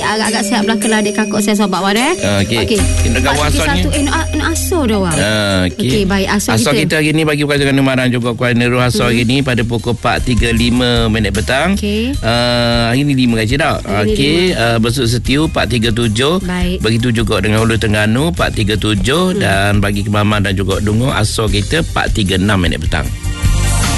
agak-agak siap belakang adik kakak saya sobat Wan Okey. Kita kawan asal ni. Nak asal dah Wan. Okey, baik asal kita hari ni bagi perkara Numaran juga Kuala Nerul asal hari ni pada pukul 4.35 petang. Okey. Hari ni 5 gaji tak? Okey, Besut Setiu 4.37. Baik. Begitu juga dengan Hulu Terengganu 4.37 dan bagi Kemaman dan juga Dungu asal kita 4.36 petang.